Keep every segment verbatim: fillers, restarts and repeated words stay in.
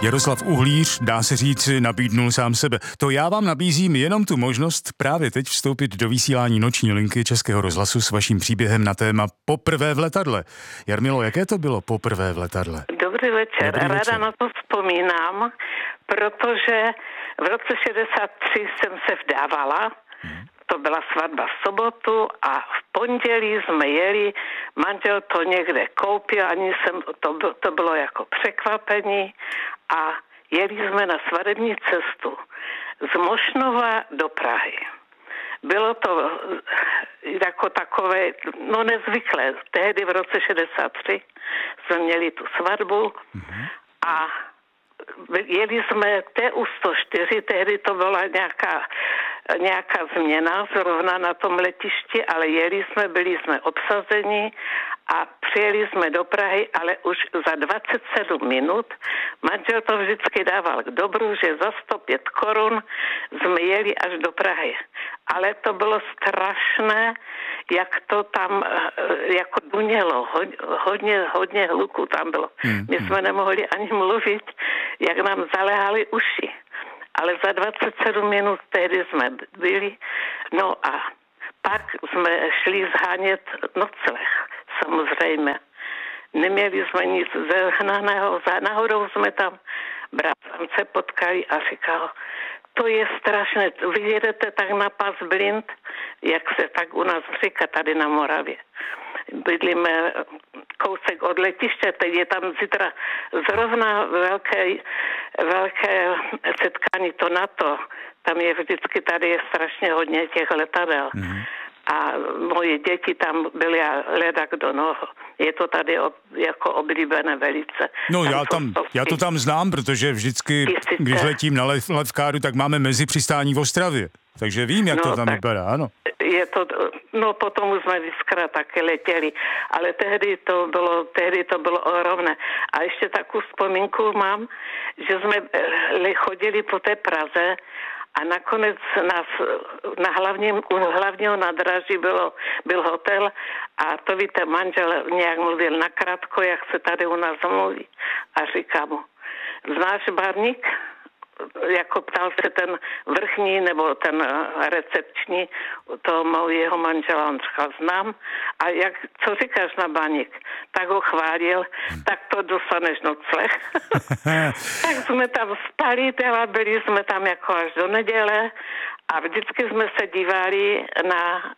Jaroslav Uhlíř, dá se říct, nabídnul sám sebe. To já vám nabízím jenom tu možnost právě teď vstoupit do vysílání noční linky Českého rozhlasu s vaším příběhem na téma Poprvé v letadle. Jarmilo, jaké to bylo poprvé v letadle? Dobrý večer. Dobrý večer. Ráda na to vzpomínám, protože v roce šedesát tři jsem se vdávala. Hmm. To byla svatba v sobotu a v pondělí jsme jeli, manžel to někde koupil, ani jsem, to, to bylo jako překvapení a jeli jsme na svadební cestu z Mošnova do Prahy. Bylo to jako takové, no nezvyklé. Tehdy v roce šedesát tři jsme měli tu svatbu mm-hmm. a jeli jsme T U sto čtyři, tehdy to byla nějaká nějaká změna zrovna na tom letišti, ale jeli jsme, byli jsme obsazeni a přijeli jsme do Prahy, ale už za dvacet sedm minut. Manžel to vždycky dával k dobru, že za sto pět korun jsme jeli až do Prahy. Ale to bylo strašné, jak to tam jako dunělo. Hodně, hodně hluku tam bylo. My jsme nemohli ani mluvit, jak nám zaléhaly uši. Ale za dvacet sedm minut tehdy jsme byli. No a pak jsme šli zhánět nocleh, samozřejmě. Neměli jsme nic zehnaného. Za náhodou jsme tam bratrance potkali a říkal, to je strašné, vy jedete tak na pas blind, jak se tak u nás říká tady na Moravě. Bydlíme kousek od letiště, teď je tam zítra zrovna velké, velké setkání to NATO. Tam je vždycky, tady je strašně hodně těch letadel. Mm-hmm. A moje děti tam byly a leda kdo, no, je to tady ob, jako oblíbené velice. No tam já, tam, já to tam znám, protože vždycky, tisíce. Když letím na lev, Levkáru, tak máme mezi přistání v Ostravě. Takže vím, jak no, to tam vypadá, ano. Je to, no potom už jsme víckrát taky letěli, ale tehdy to bylo, tehdy to bylo ohromné. A ještě takovou vzpomínku mám, že jsme chodili po té Praze a nakonec nás na hlavním, u hlavního nádraží bylo, byl hotel a to víte, manžel nějak mluvil nakrátko, jak se tady u nás mluví. A říká mu, znáš Barník? Jako ptal se ten vrchní nebo ten recepční toho jeho manžela, on říkal, znám. A jak, co říkáš na Baník? Tak ho chválil, tak to dostaneš nocleh. Tak jsme tam spali, teda byli jsme tam jako až do neděle a vždycky jsme se dívali na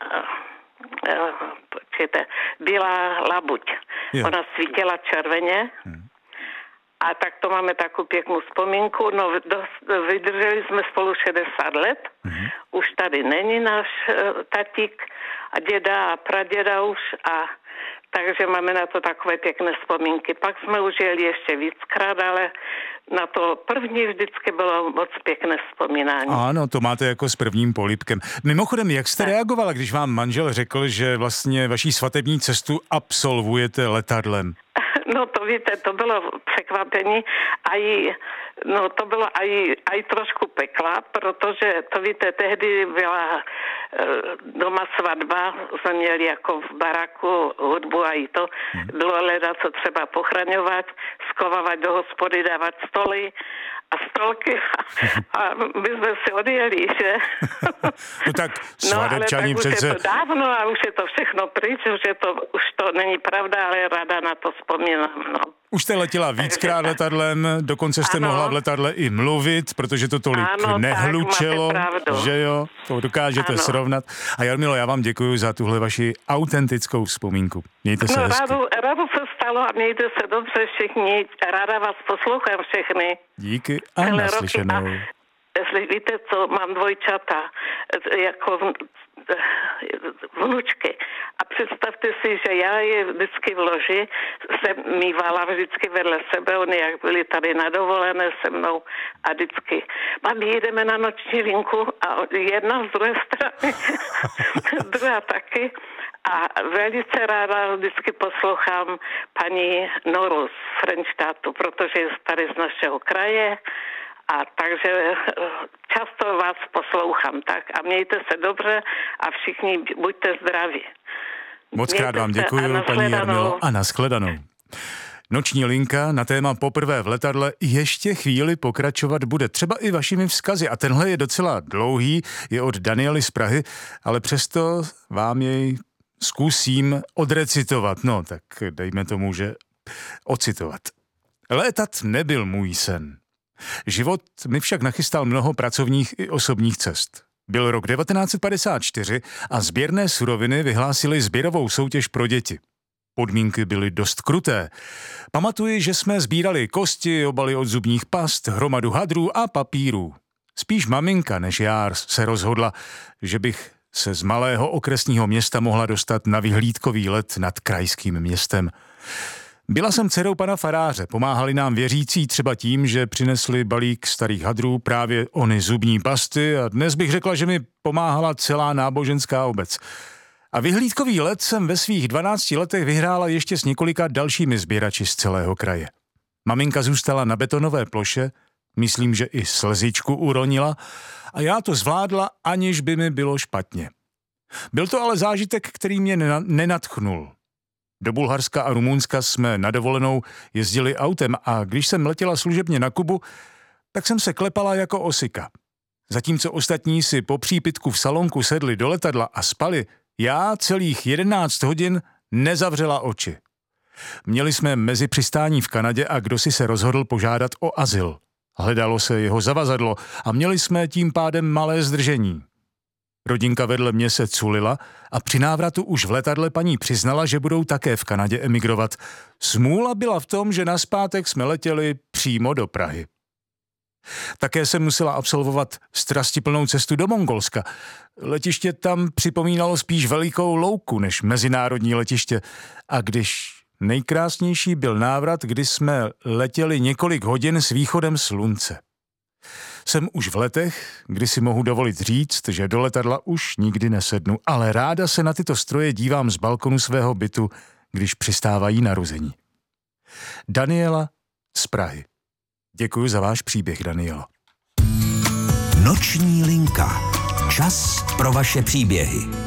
počkejte, Bílá labuť. Jo. Ona svítila červeně. Hmm. A tak to máme takovou pěknou vzpomínku. No, dost, vydrželi jsme spolu šedesát let. Mm-hmm. Už tady není náš uh, tatík a děda a praděda už. A takže máme na to takové pěkné vzpomínky. Pak jsme už jeli ještě víckrát, ale na to první vždycky bylo moc pěkné vzpomínání. Ano, to máte jako s prvním polibkem. Mimochodem, jak jste reagovala, když vám manžel řekl, že vlastně vaší svatební cestu absolvujete letadlem? No to víte, to bylo překvapení a i, no to bylo aj, aj trošku pekla, protože to víte, tehdy byla e, doma svatba, jsme měli jako v baraku hudbu a i to bylo leda, co třeba pochraňovat, skovávat do hospody, dávat stoly a stolky a, a my jsme si odjeli, že? No tak svadebčani no, ale tak přece... už je to dávno a už je to všechno pryč, už, je to, už to není pravda, ale ráda na to vzpomínám, no. Už jste letěla víckrát Takže, letadlem, dokonce jste ano. mohla v letadle i mluvit, protože to tolik ano, nehlučelo, že jo, to dokážete ano. srovnat. A Jarmilo, já vám děkuji za tuhle vaši autentickou vzpomínku. Mějte se no, hezky. Rádu, rádu se stalo a mějte se dobře všichni. Ráda vás poslouchám všechny. Díky a naslyšenou. A víte co, mám dvojčata, jako vnučky. A představte si, že já je vždycky v loži, jsem mývala vždycky vedle sebe, oni jak byli tady na dovolené se mnou a vždycky, mami, jedeme na noční linku a jedna z druhé strany, druhá taky. A velice ráda vždycky poslouchám paní Noru z Frenštátu, protože je tady z našeho kraje. A takže často vás poslouchám, tak a mějte se dobře a všichni buďte zdraví. Moc krát vám děkuji, paní Jarmilo, a nashledanou. Noční linka na téma Poprvé v letadle ještě chvíli pokračovat bude. Třeba i vašimi vzkazy. A tenhle je docela dlouhý, je od Daniely z Prahy, ale přesto vám jej zkusím odrecitovat. No, tak dejme tomu, že ocitovat. Létat nebyl můj sen. Život mi však nachystal mnoho pracovních i osobních cest. Byl rok devatenáct set padesát čtyři a sběrné suroviny vyhlásily sběrovou soutěž pro děti. Podmínky byly dost kruté. Pamatuji, že jsme sbírali kosti, obaly od zubních past, hromadu hadrů a papírů. Spíš maminka než já se rozhodla, že bych se z malého okresního města mohla dostat na vyhlídkový let nad krajským městem. Byla jsem dcerou pana faráře, pomáhali nám věřící třeba tím, že přinesli balík starých hadrů, právě ony zubní pasty a dnes bych řekla, že mi pomáhala celá náboženská obec. A vyhlídkový let jsem ve svých dvanácti letech vyhrála ještě s několika dalšími sběrači z celého kraje. Maminka zůstala na betonové ploše, myslím, že i slzičku uronila a já to zvládla, aniž by mi bylo špatně. Byl to ale zážitek, který mě nenadchnul. Do Bulharska a Rumunska jsme na dovolenou jezdili autem a když jsem letěla služebně na Kubu, tak jsem se klepala jako osika. Zatímco ostatní si po přípitku v salonku sedli do letadla a spali, já celých jedenáct hodin nezavřela oči. Měli jsme mezi přistání v Kanadě a kdo si se rozhodl požádat o azyl. Hledalo se jeho zavazadlo a měli jsme tím pádem malé zdržení. Rodinka vedle mě se culila a při návratu už v letadle paní přiznala, že budou také v Kanadě emigrovat. Smůla byla v tom, že nazpátek jsme letěli přímo do Prahy. Také jsem musela absolvovat strastiplnou cestu do Mongolska. Letiště tam připomínalo spíš velikou louku než mezinárodní letiště. A když nejkrásnější byl návrat, kdy jsme letěli několik hodin s východem slunce. Jsem už v letech, kdy si mohu dovolit říct, že do letadla už nikdy nesednu, ale ráda se na tyto stroje dívám z balkonu svého bytu, když přistávají narození. Daniela z Prahy. Děkuji za váš příběh, Danielo. Noční linka. Čas pro vaše příběhy.